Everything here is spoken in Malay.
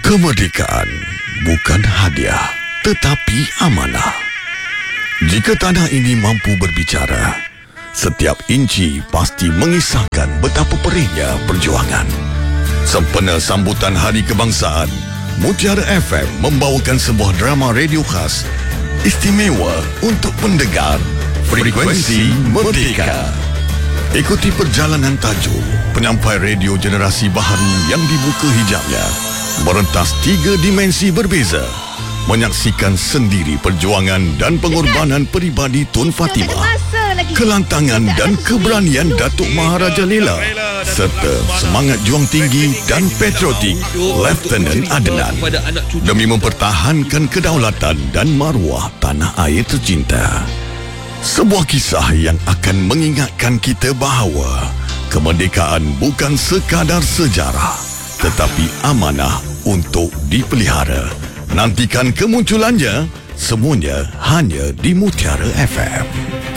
Kemerdekaan bukan hadiah, tetapi amanah. Jika tanah ini mampu berbicara, setiap inci pasti mengisahkan betapa perihnya perjuangan. Sempena sambutan Hari Kebangsaan, Mutiara FM membawakan sebuah drama radio khas istimewa untuk pendengar Frekuensi Merdeka. Ikuti perjalanan tajuk penyampai radio generasi baharu yang dibuka hijabnya, merentas 3 dimensi berbeza, menyaksikan sendiri perjuangan dan pengorbanan peribadi Tun Fatimah, kelantangan dan keberanian Datuk Maharaja Lela, serta semangat juang tinggi dan patriotik Lieutenant Adnan demi mempertahankan kedaulatan dan maruah tanah air tercinta. Sebuah kisah yang akan mengingatkan kita bahawa kemerdekaan bukan sekadar sejarah, tetapi amanah untuk dipelihara. Nantikan kemunculannya, semuanya hanya di Mutiara FM.